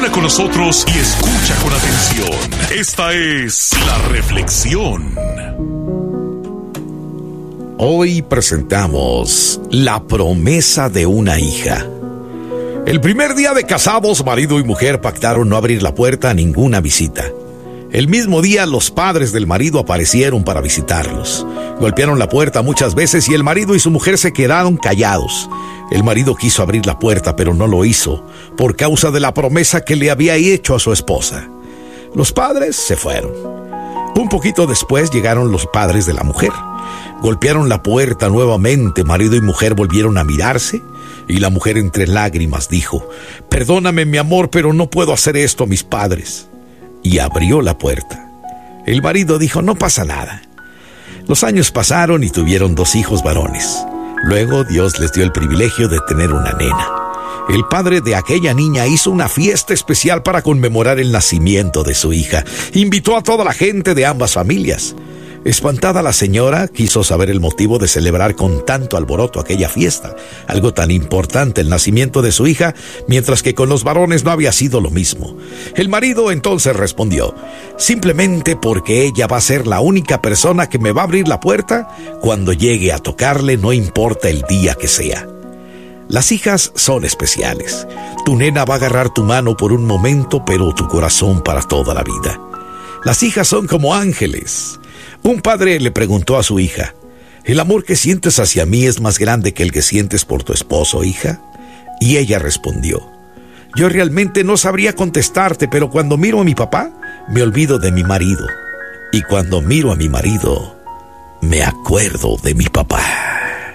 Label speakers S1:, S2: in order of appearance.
S1: Con nosotros y escucha con atención. Esta es La Reflexión.
S2: Hoy presentamos La promesa de una hija. El primer día de casados, marido y mujer pactaron no abrir la puerta a ninguna visita. El mismo día, los padres del marido aparecieron para visitarlos. Golpearon la puerta muchas veces y el marido y su mujer se quedaron callados. El marido quiso abrir la puerta, pero no lo hizo, por causa de la promesa que le había hecho a su esposa. Los padres se fueron. Un poquito después llegaron los padres de la mujer. Golpearon la puerta nuevamente, marido y mujer volvieron a mirarse, y la mujer entre lágrimas dijo: «Perdóname, mi amor, pero no puedo hacer esto a mis padres». Y abrió la puerta. El marido dijo: «No pasa nada». Los años pasaron y tuvieron 2 hijos varones. Luego Dios les dio el privilegio de tener una nena. El padre de aquella niña hizo una fiesta especial para conmemorar el nacimiento de su hija. Invitó a toda la gente de ambas familias. Espantada la señora, quiso saber el motivo de celebrar con tanto alboroto aquella fiesta, algo tan importante, el nacimiento de su hija, mientras que con los varones no había sido lo mismo. El marido entonces respondió: «Simplemente porque ella va a ser la única persona que me va a abrir la puerta cuando llegue a tocarle, no importa el día que sea». Las hijas son especiales. Tu nena va a agarrar tu mano por un momento, pero tu corazón para toda la vida. Las hijas son como ángeles. Un padre le preguntó a su hija: «¿El amor que sientes hacia mí es más grande que el que sientes por tu esposo, hija?». Y ella respondió: «Yo realmente no sabría contestarte, pero cuando miro a mi papá, me olvido de mi marido. Y cuando miro a mi marido, me acuerdo de mi papá».